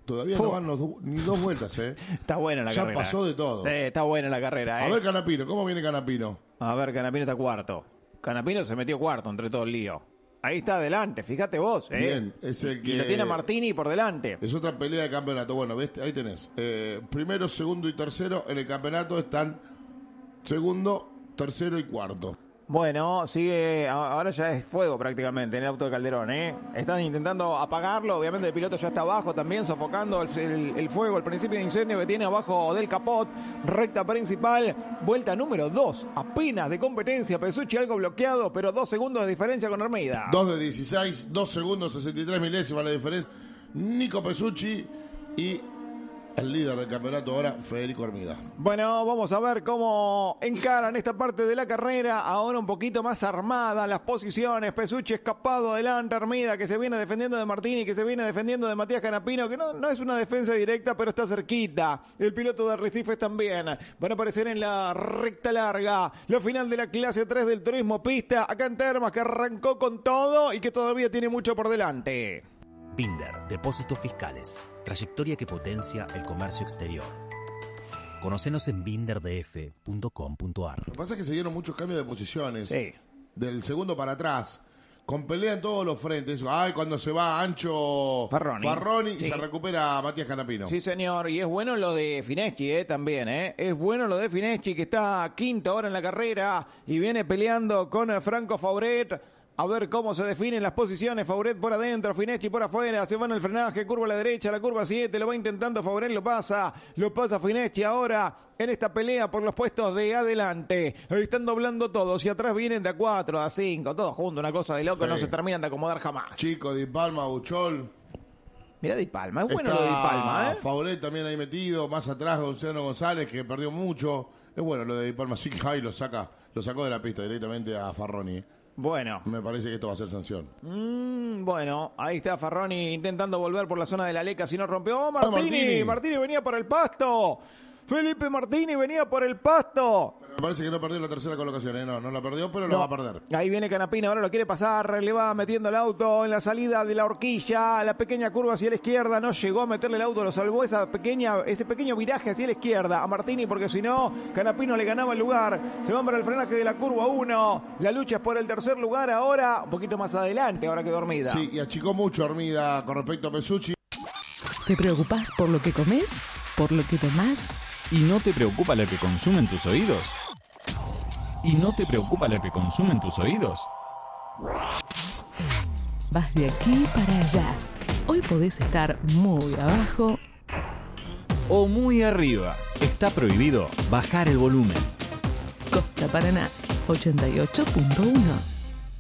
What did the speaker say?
Todavía no van ni 2 vueltas, ¿eh? Está buena la carrera. Ya pasó de todo. Está buena la carrera, A ver, Canapino, ¿cómo viene Canapino? A ver, Canapino está cuarto. Canapino se metió cuarto entre todo el lío. Ahí está adelante, fíjate vos, ¿eh? Bien, es el que... Y lo tiene a Martini por delante. Es otra pelea de campeonato. Bueno, ¿ves? Ahí tenés. Primero, segundo y tercero en el campeonato están segundo, tercero y cuarto. Bueno, sigue, ahora ya es fuego prácticamente en el auto de Calderón, ¿eh? Están intentando apagarlo, obviamente el piloto ya está abajo también, sofocando el fuego, el principio de incendio que tiene abajo del capot, recta principal, vuelta número 2, apenas de competencia, Pesucci algo bloqueado, pero 2 segundos de diferencia con Armida. 2 de 16, 2 segundos, 63 milésimas la diferencia. Nico Pesucci y el líder del campeonato ahora, Federico Armida. Bueno, vamos a ver cómo encaran esta parte de la carrera. Ahora un poquito más armada las posiciones. Pesucci escapado adelante. Armida que se viene defendiendo de Martini, que se viene defendiendo de Matías Canapino, que no es una defensa directa, pero está cerquita. El piloto de Arrecifes también. Van a aparecer en la recta larga. La final de la clase 3 del turismo pista. Acá en Termas, que arrancó con todo y que todavía tiene mucho por delante. Binder, Depósitos Fiscales. Trayectoria que potencia el comercio exterior. Conocenos en binderdf.com.ar. Lo que pasa es que se dieron muchos cambios de posiciones. Sí. Del segundo para atrás. Con pelea en todos los frentes. Ay, cuando se va Ancho Farroni sí. Y se recupera Matías Canapino. Sí, señor. Y es bueno lo de Fineschi, también, Es bueno lo de Fineschi, que está quinto ahora en la carrera y viene peleando con Franco Fauret. A ver cómo se definen las posiciones. Fauret por adentro, Fineschi por afuera. Se van al frenaje, curva a la derecha, la curva 7. Lo va intentando Fauret, lo pasa Fineschi ahora en esta pelea por los puestos de adelante. Están doblando todos y atrás vienen de a 4, a 5, todos juntos. Una cosa de loco, sí. No se terminan de acomodar jamás. Chico, Di Palma, Buchol. Mirá Di Palma, es bueno Está lo de Di Palma, Fauret también ahí metido. Más atrás, Gonzalo González, que perdió mucho. Es bueno lo de Di Palma. Sí, que ahí lo sacó de la pista directamente a Farroni. Bueno. Me parece que esto va a ser sanción. Bueno, ahí está Farroni intentando volver por la zona de la Leca, si no rompió. ¡Oh, Martini! Martini venía por el pasto. Felipe Martini venía por el pasto. Me parece que no perdió la tercera colocación, No la perdió, pero lo va a perder. Ahí viene Canapino, ahora lo quiere pasar, le va metiendo el auto en la salida de la horquilla, la pequeña curva hacia la izquierda, no llegó a meterle el auto, lo salvó ese pequeño viraje hacia la izquierda a Martini, porque si no, Canapino le ganaba el lugar. Se van para el frenaje de la curva 1, la lucha es por el tercer lugar ahora, un poquito más adelante, ahora que dormida. Sí, y achicó mucho Armida con respecto a Pesucci. ¿Te preocupás por lo que comes? ¿Por lo que tomás? ¿Y no te preocupa lo que consumen tus oídos? ¿Y no te preocupa lo que consumen tus oídos? Vas de aquí para allá. Hoy podés estar muy abajo O muy arriba. Está prohibido bajar el volumen. Costa Paraná 88.1.